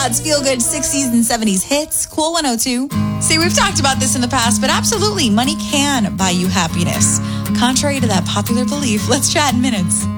God's feel-good 60s and 70s hits. Cool 102. See, we've talked about this in the past, but absolutely, money can buy you happiness. Contrary to that popular belief, let's chat in minutes.